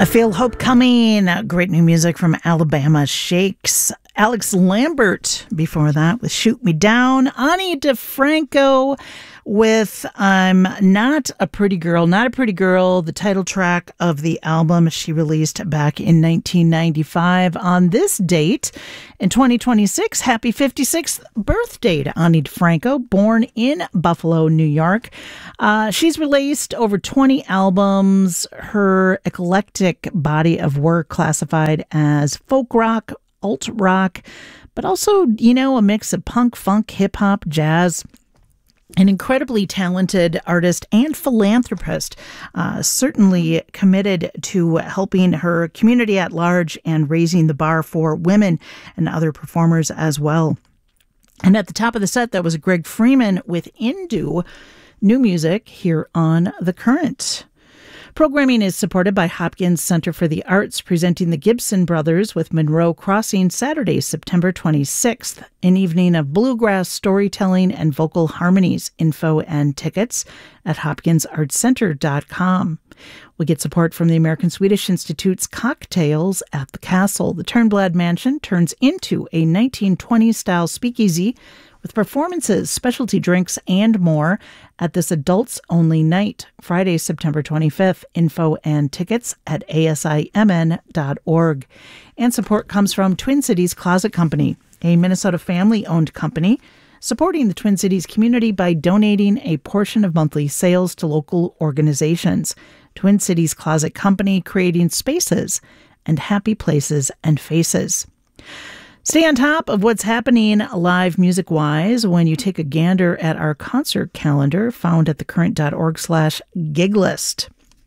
I Feel Hope Coming. Great new music from Alabama Shakes. Alex Lambert before that with Shoot Me Down. Ani DeFranco with I'm Not a Pretty Girl. Not a Pretty Girl, the title track of the album she released back in 1995. On this date, in 2026, happy 56th birthday to Ani DeFranco, born in Buffalo, New York. She's released over 20 albums. Her eclectic body of work classified as folk rock, alt rock, but also, a mix of punk, funk, hip hop, jazz. An incredibly talented artist and philanthropist, certainly committed to helping her community at large and raising the bar for women and other performers as well. And at the top of the set, that was Greg Freeman with Indu, new music here on The Current. Programming is supported by Hopkins Center for the Arts, presenting the Gibson Brothers with Monroe Crossing Saturday, September 26th, an evening of bluegrass storytelling and vocal harmonies. Info and tickets at hopkinsartscenter.com. We get support from the American Swedish Institute's Cocktails at the Castle. The Turnblad Mansion turns into a 1920s-style speakeasy with performances, specialty drinks, and more at this adults-only night, Friday, September 25th. Info and tickets at asimn.org. And support comes from Twin Cities Closet Company, a Minnesota family-owned company supporting the Twin Cities community by donating a portion of monthly sales to local organizations. Twin Cities Closet Company, creating spaces and happy places and faces. Stay on top of what's happening live music-wise when you take a gander at our concert calendar found at thecurrent.org/giglist.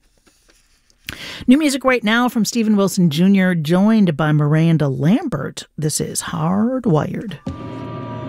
New music right now from Steven Wilson Jr., joined by Miranda Lambert. This is Hardwired.